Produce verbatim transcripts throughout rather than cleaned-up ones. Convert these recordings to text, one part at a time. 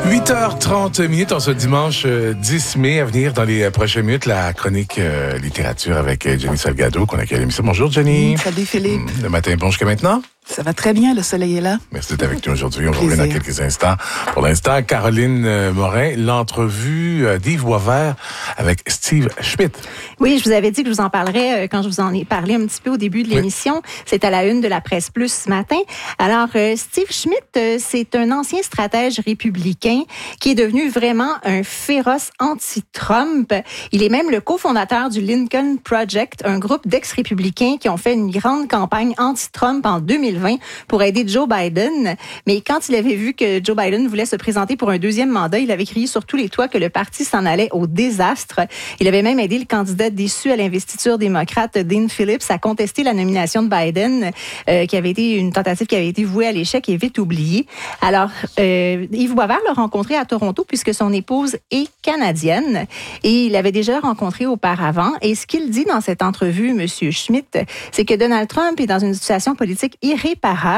huit heures trente minutes en ce dimanche dix mai. À venir dans les prochaines minutes, la chronique euh, littérature avec Jenny Salgado qu'on accueille à l'émission. Bonjour Jenny. Mmh, salut Philippe. Mmh, le matin est bon jusqu'à maintenant? Ça va très bien, le soleil est là. Merci d'être avec nous aujourd'hui. On va revenir dans quelques instants. Pour l'instant, Caroline Morin, l'entrevue d'Yves Boisvert avec Steve Schmidt. Oui, je vous avais dit que je vous en parlerais quand je vous en ai parlé un petit peu au début de l'émission. Oui. C'est à la une de la Presse Plus ce matin. Alors, euh, Steve Schmidt, euh, c'est un ancien stratège républicain qui est devenu vraiment un féroce anti-Trump. Il est même le cofondateur du Lincoln Project, un groupe d'ex-républicains qui ont fait une grande campagne anti-Trump en deux mille vingt pour aider Joe Biden. Mais quand il avait vu que Joe Biden voulait se présenter pour un deuxième mandat, il avait crié sur tous les toits que le parti s'en allait au désastre. Il avait même aidé le candidat déçu à l'investiture démocrate, Dean Phillips, à contester la nomination de Biden, euh, qui avait été une tentative qui avait été vouée à l'échec et vite oubliée. Alors, euh, Yves Boisvert l'a rencontré à Toronto puisque son épouse est canadienne et il l'avait déjà rencontré auparavant. Et ce qu'il dit dans cette entrevue, M. Schmidt, c'est que Donald Trump est dans une situation politique irréparable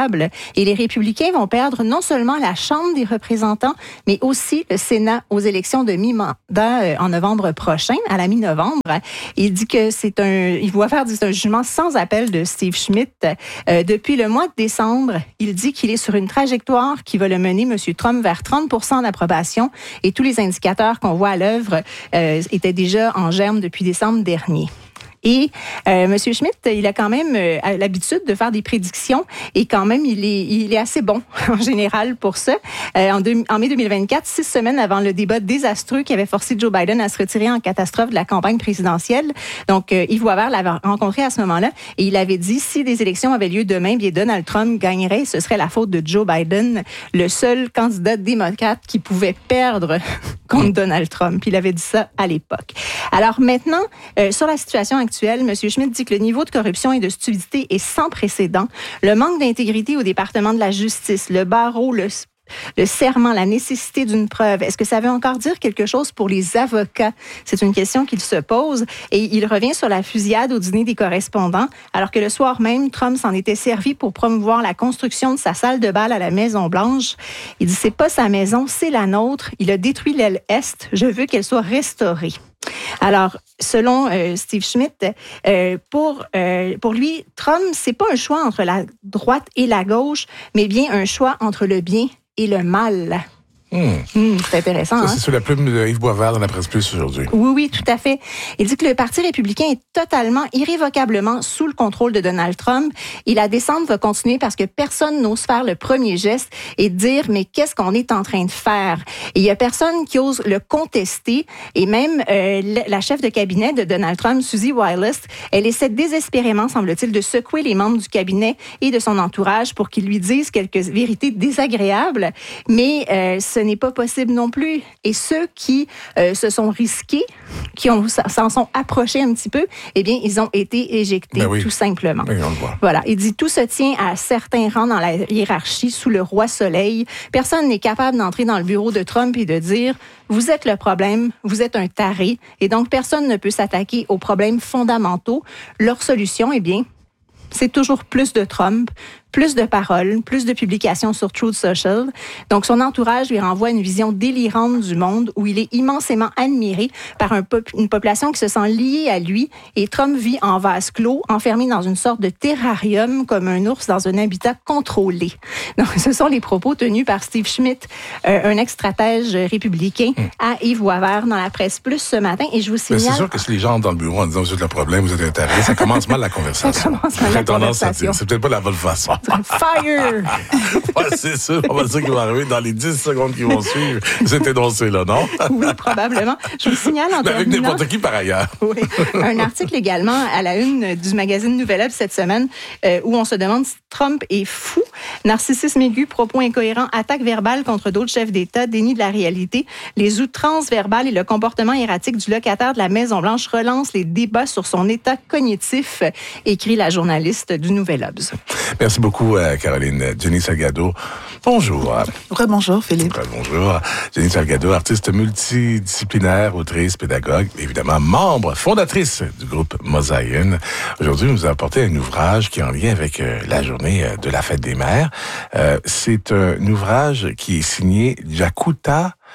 et les républicains vont perdre non seulement la Chambre des représentants, mais aussi le Sénat aux élections de mi-mandat en novembre prochain, à la mi-novembre. Il dit que c'est un, il voit faire c'est un jugement sans appel de Steve Schmidt. Euh, depuis le mois de décembre, il dit qu'il est sur une trajectoire qui va le mener, M. Trump, vers trente pour cent d'approbation et tous les indicateurs qu'on voit à l'œuvre euh, étaient déjà en germe depuis décembre dernier. Et euh, M. Schmidt, il a quand même euh, l'habitude de faire des prédictions et quand même, il est, il est assez bon en général pour ça. Euh, en, deux, en mai deux mille vingt-quatre, six semaines avant le débat désastreux qui avait forcé Joe Biden à se retirer en catastrophe de la campagne présidentielle. Donc, euh, Yves Boisvert l'avait rencontré à ce moment-là et il avait dit si des élections avaient lieu demain, bien Donald Trump gagnerait. Ce serait la faute de Joe Biden, le seul candidat démocrate qui pouvait perdre contre Donald Trump. Il avait dit ça à l'époque. Alors maintenant, euh, sur la situation actuelle, M. Schmidt dit que le niveau de corruption et de stupidité est sans précédent. Le manque d'intégrité au département de la justice, le barreau, le Le serment, la nécessité d'une preuve. Est-ce que ça veut encore dire quelque chose pour les avocats? C'est une question qu'il se pose et il revient sur la fusillade au dîner des correspondants, alors que le soir même, Trump s'en était servi pour promouvoir la construction de sa salle de bal à la Maison-Blanche. Il dit, c'est pas sa maison, c'est la nôtre. Il a détruit l'aile Est. Je veux qu'elle soit restaurée. Alors, selon euh, Steve Schmidt, euh, pour, euh, pour lui, Trump, c'est pas un choix entre la droite et la gauche, mais bien un choix entre le bien et le mal. Mmh. Mmh, c'est intéressant. Ça, hein? C'est sur la plume d'Yves Boisvert dans la Presse Plus aujourd'hui. Oui, oui, tout à fait. Il dit que le Parti républicain est totalement, irrévocablement sous le contrôle de Donald Trump. Et la descente va continuer parce que personne n'ose faire le premier geste et dire, mais qu'est-ce qu'on est en train de faire? Et il y a personne qui ose le contester. Et même euh, la chef de cabinet de Donald Trump, Susie Wiles, elle essaie désespérément, semble-t-il, de secouer les membres du cabinet et de son entourage pour qu'ils lui disent quelques vérités désagréables. Mais euh, ce n'est pas possible non plus. Et ceux qui euh, se sont risqués, qui ont, s'en sont approchés un petit peu, eh bien, ils ont été éjectés, ben oui. tout simplement. Oui, on le voit. Voilà. Il dit, tout se tient à certains rangs dans la hiérarchie sous le roi Soleil. Personne n'est capable d'entrer dans le bureau de Trump et de dire, vous êtes le problème, vous êtes un taré. Et donc, personne ne peut s'attaquer aux problèmes fondamentaux. Leur solution, eh bien, c'est toujours plus de Trump, plus de paroles, plus de publications sur Truth Social. Donc, son entourage lui renvoie une vision délirante du monde où il est immensément admiré par un pop- une population qui se sent liée à lui. Et Trump vit en vase clos, enfermé dans une sorte de terrarium comme un ours dans un habitat contrôlé. Donc, ce sont les propos tenus par Steve Schmidt, euh, un ex-stratège républicain, mmh. à Yves Boisvert dans la Presse Plus ce matin. Et je vous signale... Mais c'est sûr que si les gens entrent dans le bureau en disant vous êtes le problème, vous êtes un taré, ça commence mal la conversation. Ça commence mal la conversation. C'est peut-être pas la bonne façon. Fire! Ouais, c'est sûr. On va dire qu'il va arriver dans les dix secondes qui vont suivre. Cet énoncé-là, non? Oui, probablement. Je vous signale en Mais avec terminant... n'importe qui par ailleurs. Oui. Un article également à la une du magazine Nouvelle Obs cette semaine euh, où on se demande si Trump est fou. Narcissisme aigu, propos incohérents, attaques verbales contre d'autres chefs d'État, déni de la réalité. Les outrances verbales et le comportement erratique du locataire de la Maison-Blanche relancent les débats sur son état cognitif, écrit la journaliste du Nouvel Obs. Merci beaucoup, Caroline. Jenny Salgado, bonjour. Rebonjour, Philippe. Bonjour. Jenny Salgado, artiste multidisciplinaire, autrice, pédagogue, évidemment membre, fondatrice du groupe Mosaïen. Aujourd'hui, nous a apporté un ouvrage qui est en lien avec euh, la journée euh, de la fête des mères. Euh, c'est un ouvrage qui est signé Jakuta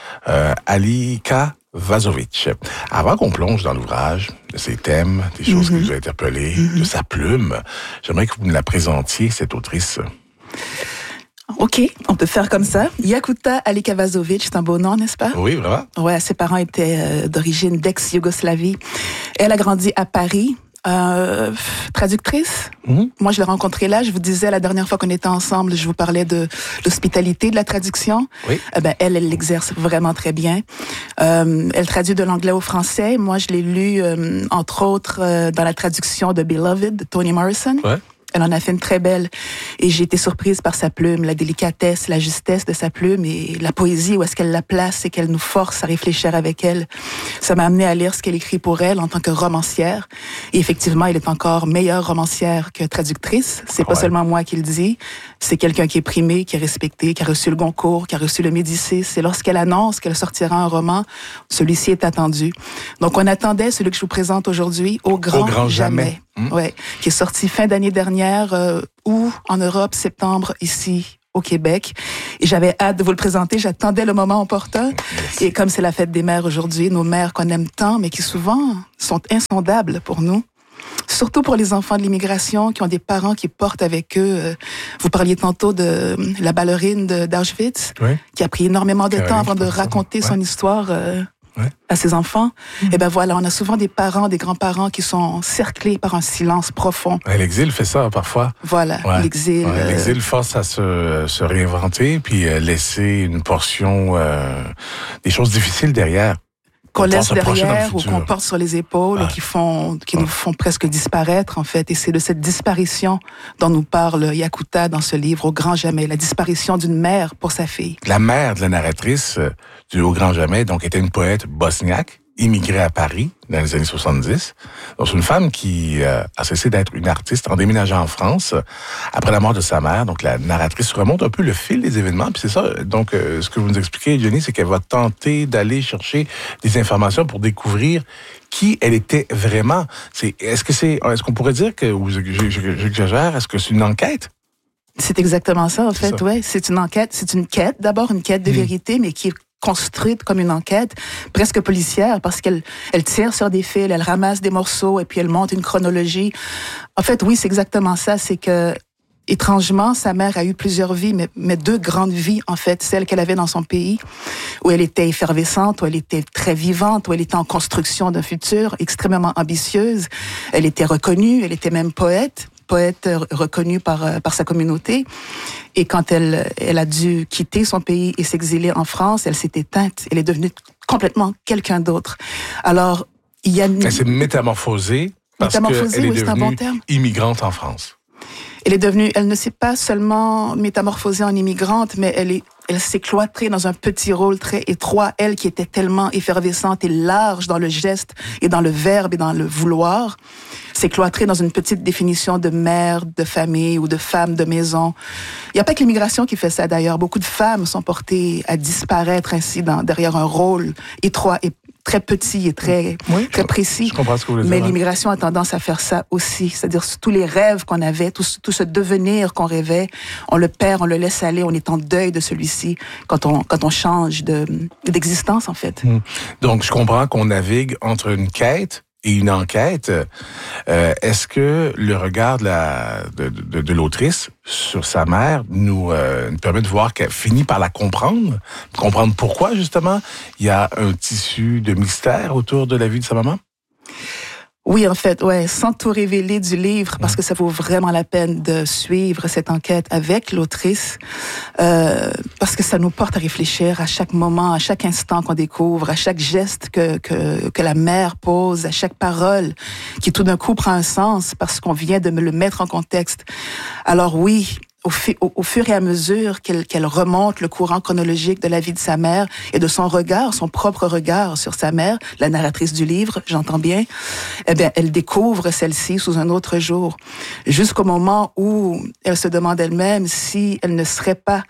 euh, Alika Vazovic. Avant qu'on plonge dans l'ouvrage, de ses thèmes, des choses mm-hmm. qui vous ont interpellé, mm-hmm. de sa plume, j'aimerais que vous me la présentiez, cette autrice. OK, on peut faire comme ça. Yakuta Alika Vazovic, c'est un beau nom, n'est-ce pas? Oui, vraiment. Ouais, ses parents étaient euh, d'origine d'ex-Yougoslavie. Elle a grandi à Paris. Euh, traductrice. Mm-hmm. Moi, je l'ai rencontrée là. Je vous disais la dernière fois qu'on était ensemble, je vous parlais de l'hospitalité de la traduction. Oui. Eh ben, elle, elle l'exerce vraiment très bien. Euh, elle traduit de l'anglais au français. Moi, je l'ai lu, euh, entre autres, euh, dans la traduction de Beloved de Toni Morrison. Ouais. Elle en a fait une très belle. Et j'ai été surprise par sa plume, la délicatesse, la justesse de sa plume et la poésie, où est-ce qu'elle la place et qu'elle nous force à réfléchir avec elle. Ça m'a amené à lire ce qu'elle écrit pour elle en tant que romancière. Et effectivement, elle est encore meilleure romancière que traductrice. C'est pas ouais. seulement moi qui le dis. C'est quelqu'un qui est primé, qui est respecté, qui a reçu le Goncourt, qui a reçu le Médicis. Et lorsqu'elle annonce qu'elle sortira un roman, celui-ci est attendu. Donc, on attendait celui que je vous présente aujourd'hui, Au grand, Au grand jamais. jamais. Mmh. Ouais, qui est sorti fin d'année dernière, euh, ou en Europe, septembre, ici, au Québec. Et j'avais hâte de vous le présenter. J'attendais le moment opportun. Yes. Et comme c'est la fête des mères aujourd'hui, nos mères qu'on aime tant, mais qui souvent sont insondables pour nous. Surtout pour les enfants de l'immigration qui ont des parents qui portent avec eux. Vous parliez tantôt de la ballerine de, d'Auschwitz, oui. qui a pris énormément de Carrément, temps avant de raconter ouais. son histoire euh, ouais. à ses enfants. Mmh. Et ben voilà, on a souvent des parents, des grands-parents qui sont cerclés par un silence profond. Ouais, l'exil fait ça parfois. Voilà, ouais. l'exil. Ouais, l'exil force à se, se réinventer puis euh, laisser une portion euh, des choses difficiles derrière. Qu'on laisse derrière ou qu'on porte sur les épaules ah. et qui font, qui ah. nous font presque disparaître, en fait. Et c'est de cette disparition dont nous parle Yakuta dans ce livre, Au grand jamais, la disparition d'une mère pour sa fille. La mère de la narratrice euh, du Au grand jamais, donc, était une poète bosniaque, immigrée à Paris dans les années soixante-dix. Donc, c'est une femme qui euh, a cessé d'être une artiste en déménageant en France euh, après la mort de sa mère. Donc, la narratrice remonte un peu le fil des événements. Puis c'est ça, donc, euh, ce que vous nous expliquez, Jenny, c'est qu'elle va tenter d'aller chercher des informations pour découvrir qui elle était vraiment. C'est, est-ce que c'est, est-ce qu'on pourrait dire que, ou j'exagère, est-ce que c'est une enquête? C'est exactement ça, en fait, ouais. C'est une enquête, c'est une quête, d'abord une quête de mmh. vérité, mais qui est construite comme une enquête presque policière parce qu'elle elle tire sur des fils, elle ramasse des morceaux et puis elle monte une chronologie. En fait, oui, c'est exactement ça. C'est que, étrangement, sa mère a eu plusieurs vies, mais, mais deux grandes vies, en fait. Celle qu'elle avait dans son pays, où elle était effervescente, où elle était très vivante, où elle était en construction d'un futur, extrêmement ambitieuse. Elle était reconnue, elle était même poète. poète reconnue par, par sa communauté. Et quand elle, elle a dû quitter son pays et s'exiler en France, elle s'est éteinte. Elle est devenue complètement quelqu'un d'autre. Alors, il y a... Elle s'est métamorphosée parce métamorphosée, qu'elle est oui, c'est un devenue bon terme. immigrante en France. Elle est devenue, elle ne s'est pas seulement métamorphosée en immigrante, mais elle est, elle s'est cloîtrée dans un petit rôle très étroit. Elle qui était tellement effervescente et large dans le geste et dans le verbe et dans le vouloir, s'est cloîtrée dans une petite définition de mère, de famille ou de femme de maison. Il n'y a pas que l'immigration qui fait ça d'ailleurs. Beaucoup de femmes sont portées à disparaître ainsi dans, derrière un rôle étroit et très petit et très, oui, très précis. Je comprends ce que vous voulez Mais dire. l'immigration a tendance à faire ça aussi. C'est-à-dire tous les rêves qu'on avait, tout, tout ce devenir qu'on rêvait, on le perd, on le laisse aller, on est en deuil de celui-ci quand on, quand on change de, d'existence, en fait. Hum. Donc, je comprends qu'on navigue entre une quête et une enquête. Euh, est-ce que le regard de, la, de, de, de l'autrice sur sa mère nous, euh, nous permet de voir qu'elle finit par la comprendre, comprendre pourquoi, justement, il y a un tissu de mystère autour de la vie de sa maman? Oui, en fait, ouais, sans tout révéler du livre, parce que ça vaut vraiment la peine de suivre cette enquête avec l'autrice, euh, parce que ça nous porte à réfléchir à chaque moment, à chaque instant qu'on découvre, à chaque geste que que, que la mère pose, à chaque parole qui tout d'un coup prend un sens parce qu'on vient de me le mettre en contexte. Alors oui, Au, fi, au, au fur et à mesure qu'elle, qu'elle remonte le courant chronologique de la vie de sa mère et de son regard, son propre regard sur sa mère, la narratrice du livre, j'entends bien, eh bien, elle découvre celle-ci sous un autre jour, jusqu'au moment où elle se demande elle-même si elle ne serait pas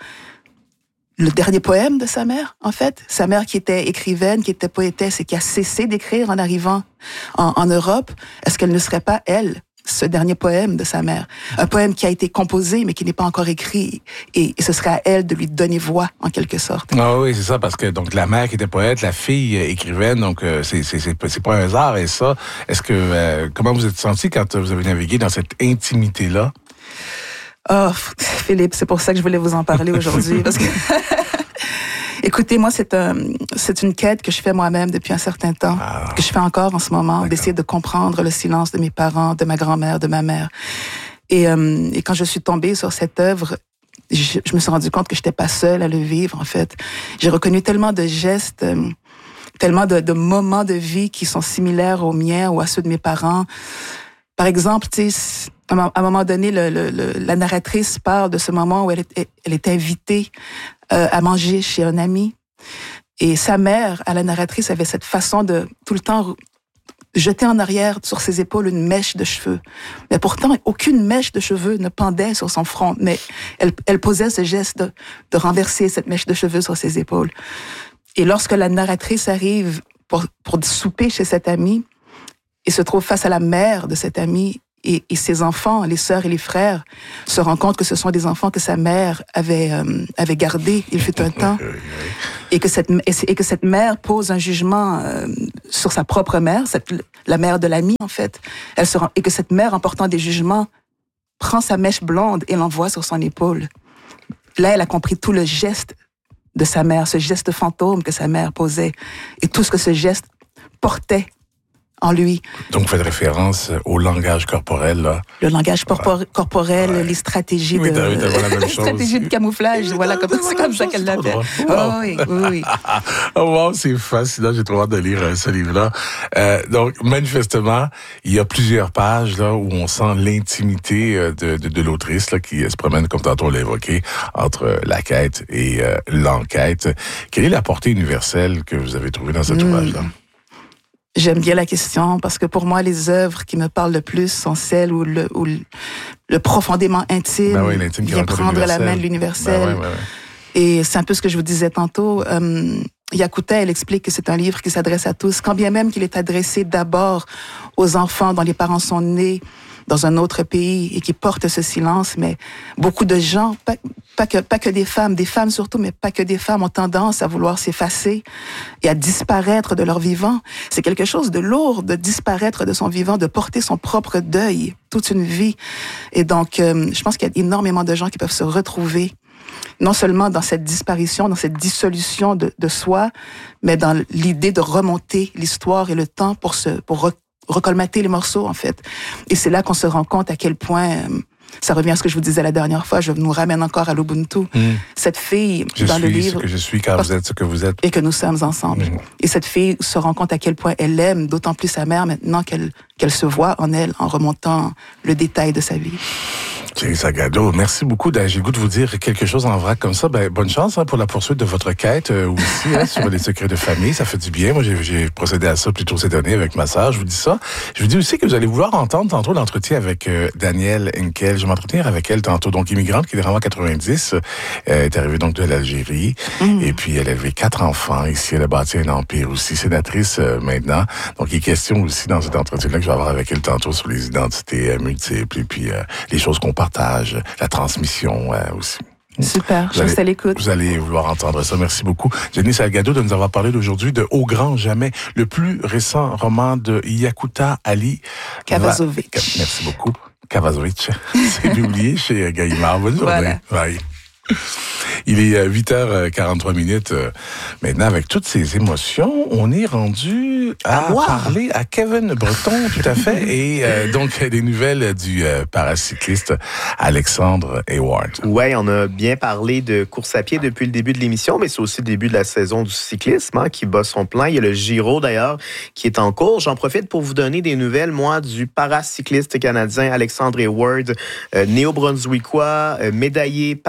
le dernier poème de sa mère, en fait. Sa mère qui était écrivaine, qui était poétesse et qui a cessé d'écrire en arrivant en, en Europe. Est-ce qu'elle ne serait pas, elle, ce dernier poème de sa mère. Un poème qui a été composé, mais qui n'est pas encore écrit. Et, et ce serait à elle de lui donner voix, en quelque sorte. Ah oui, c'est ça, parce que donc la mère qui était poète, la fille euh, écrivaine, donc euh, c'est, c'est, c'est, c'est pas un hasard. Et ça, est-ce que, euh, comment vous êtes senti quand vous avez navigué dans cette intimité-là? Oh, Philippe, c'est pour ça que je voulais vous en parler aujourd'hui, parce que... Écoutez, moi, c'est un, c'est une quête que je fais moi-même depuis un certain temps, ah, que je fais encore en ce moment, d'accord. D'essayer de comprendre le silence de mes parents, de ma grand-mère, de ma mère. Et, euh, et quand je suis tombée sur cette œuvre, je, je me suis rendu compte que je n'étais pas seule à le vivre, en fait. J'ai reconnu tellement de gestes, euh, tellement de, de moments de vie qui sont similaires aux miens ou à ceux de mes parents. Par exemple, tu sais, à un moment donné, le, le, le, la narratrice parle de ce moment où elle est, elle est invitée euh, à manger chez un ami. Et sa mère, à la narratrice, avait cette façon de tout le temps jeter en arrière sur ses épaules une mèche de cheveux. Mais pourtant, aucune mèche de cheveux ne pendait sur son front. Mais elle, elle posait ce geste de, de renverser cette mèche de cheveux sur ses épaules. Et lorsque la narratrice arrive pour, pour souper chez cet ami, et se trouve face à la mère de cet ami, et, et ses enfants, les sœurs et les frères, se rendent compte que ce sont des enfants que sa mère avait, euh, avait gardés, il fut un temps, et que cette, et que cette mère pose un jugement euh, sur sa propre mère, cette, la mère de l'ami, en fait, elle se rend, et que cette mère, en portant des jugements, prend sa mèche blonde et l'envoie sur son épaule. Là, elle a compris tout le geste de sa mère, ce geste fantôme que sa mère posait, et tout ce que ce geste portait en lui. Donc, vous faites référence au langage corporel, là. Le langage corpor- corporel, ouais. Les stratégies oui, de... t'as, t'as la même chose. stratégies de camouflage, oui, voilà, comme, c'est comme ça qu'elle l'appelle. Wow. Oh, oui, oui, oui. Oh, wow, c'est fascinant, j'ai trop hâte de lire euh, ce livre-là. Euh, donc, manifestement, il y a plusieurs pages, là, où on sent l'intimité euh, de, de, de l'autrice, là, qui euh, se promène, comme tantôt on l'a évoqué, entre euh, la quête et euh, l'enquête. Quelle est la portée universelle que vous avez trouvée dans cet mmh. ouvrage-là? J'aime bien la question parce que pour moi, les œuvres qui me parlent le plus sont celles où le, où le, le profondément intime, ben oui, l'intime vient prendre la main de l'universel. Ben ouais, ouais, ouais. Et c'est un peu ce que je vous disais tantôt. Euh, Yakuta, elle explique que c'est un livre qui s'adresse à tous, quand bien même qu'il est adressé d'abord aux enfants dont les parents sont nés dans un autre pays et qui portent ce silence, mais beaucoup de gens, pas, pas, que, pas que des femmes, des femmes surtout, mais pas que des femmes, ont tendance à vouloir s'effacer et à disparaître de leur vivant. C'est quelque chose de lourd de disparaître de son vivant, de porter son propre deuil toute une vie. Et donc, euh, je pense qu'il y a énormément de gens qui peuvent se retrouver non seulement dans cette disparition, dans cette dissolution de, de soi, mais dans l'idée de remonter l'histoire et le temps pour se, pour re- recolmater les morceaux, en fait. Et c'est là qu'on se rend compte à quel point, euh, ça revient à ce que je vous disais la dernière fois, je nous ramène encore à l'Ubuntu. Mmh. Cette fille, je dans suis le livre... ce que je suis quand vous êtes ce que vous êtes. Et que nous sommes ensemble. Mmh. Et cette fille se rend compte à quel point elle aime d'autant plus sa mère maintenant qu'elle, qu'elle se voit en elle, en remontant le détail de sa vie. Thierry Salgado, merci beaucoup. J'ai le goût de vous dire quelque chose en vrac comme ça. Ben, bonne chance hein, pour la poursuite de votre quête euh, aussi hein, sur les secrets de famille. Ça fait du bien. Moi, j'ai, j'ai procédé à ça plus tôt cette année avec ma sœur. Je vous dis ça. Je vous dis aussi que vous allez vouloir entendre tantôt l'entretien avec euh, Danielle Henkel. Je vais m'entretenir avec elle tantôt. Donc, immigrante qui est vraiment en quatre-vingt-dix. Elle est arrivée donc de l'Algérie. Mmh. Et puis, elle a élevé quatre enfants ici. Elle a bâti un empire aussi. Sénatrice euh, maintenant. Donc, il est question aussi dans cet entretien-là que je vais avoir avec elle tantôt sur les identités euh, multiples et puis euh, les choses qu'on partage, la transmission euh, aussi. Super, vous je allez, vous à l'écoute. Vous allez vouloir entendre ça. Merci beaucoup. Jenny Salgado de nous avoir parlé d'aujourd'hui de Au grand jamais, le plus récent roman de Yakuta Ali Kavazovic. Va... Merci beaucoup. Kavazovic. C'est publié chez Gallimard. Bonne journée. Voilà. Bye. Il est huit heures quarante-trois minutes. Maintenant, avec toutes ces émotions, on est rendu à, à parler à Kevin Breton, tout à fait, et euh, donc des nouvelles du euh, paracycliste Alexandre Hayward. Oui, on a bien parlé de course à pied depuis le début de l'émission, mais c'est aussi le début de la saison du cyclisme hein, qui bat son plein. Il y a le Giro, d'ailleurs, qui est en cours. J'en profite pour vous donner des nouvelles, moi, du paracycliste canadien Alexandre Hayward, euh, néo-brunswickois, euh, médaillé paralympique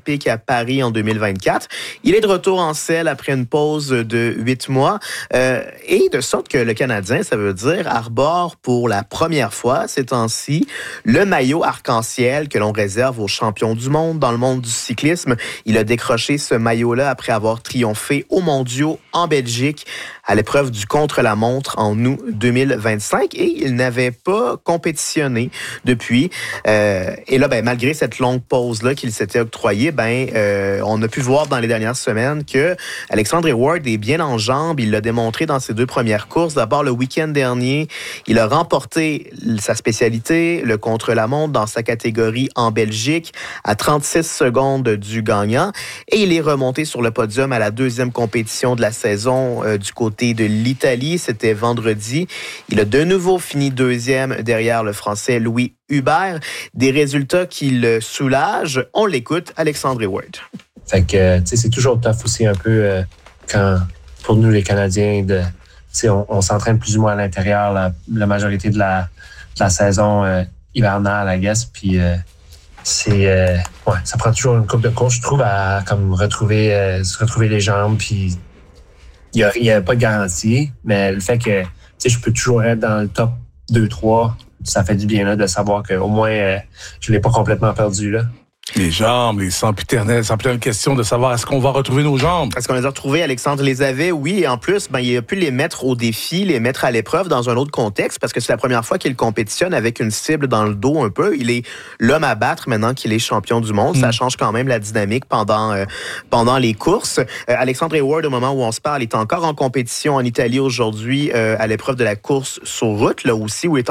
olympiques à Paris en deux mille vingt-quatre. Il est de retour en selle après une pause de huit mois. Euh, et de sorte que le Canadien, ça veut dire, arbore pour la première fois ces temps-ci le maillot arc-en-ciel que l'on réserve aux champions du monde dans le monde du cyclisme. Il a décroché ce maillot-là après avoir triomphé aux mondiaux en Belgique à l'épreuve du contre-la-montre en août deux mille vingt-cinq et il n'avait pas compétitionné depuis. Euh, et là, ben, malgré cette longue pause-là qu'il s'était octroyée, ben, euh, on a pu voir dans les dernières semaines que Alexandre Hayward est bien en jambes. Il l'a démontré dans ses deux premières courses. D'abord, le week-end dernier, il a remporté sa spécialité, le contre-la-montre, dans sa catégorie en Belgique, à trente-six secondes du gagnant. Et il est remonté sur le podium à la deuxième compétition de la saison euh, du côté de l'Italie. C'était vendredi. Il a de nouveau fini deuxième derrière le Français Louis Hubert. Des résultats qui le soulagent. On l'écoute, Alexandre Hayward. Fait que, tu sais, c'est toujours tough aussi un peu euh, quand, pour nous les Canadiens, de, tu sais, on, on s'entraîne plus ou moins à l'intérieur la, la majorité de la, de la saison euh, hivernale, I guess. Puis euh, c'est, euh, ouais, ça prend toujours une couple de courses, je trouve, à comme retrouver, euh, se retrouver les jambes. Puis il n'y a, a pas de garantie, mais le fait que, tu sais, je peux toujours être dans le top deux trois, ça fait du bien là de savoir qu'au moins euh, je l'ai pas complètement perdu là. Les jambes, les sempiternelles, sempiternelle question de savoir est-ce qu'on va retrouver nos jambes. Est-ce qu'on les a retrouvées? Alexandre les avait, oui. Et en plus, ben, il a pu les mettre au défi, les mettre à l'épreuve dans un autre contexte parce que c'est la première fois qu'il compétitionne avec une cible dans le dos un peu. Il est l'homme à battre maintenant qu'il est champion du monde. Mmh. Ça change quand même la dynamique pendant, euh, pendant les courses. Euh, Alexandre Hayward, au moment où on se parle, est encore en compétition en Italie aujourd'hui euh, à l'épreuve de la course sur route, là aussi, où il est